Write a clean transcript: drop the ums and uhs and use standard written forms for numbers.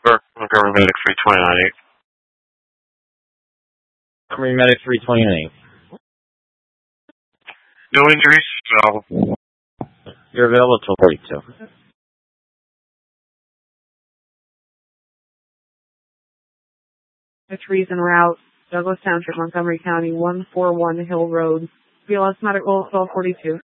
Montgomery Medic 329. Montgomery Medic 329. No injuries. So. You're available till 42. It's reason route, Douglas Township, Montgomery County, 141 Hill Road. BLS Medical 1242.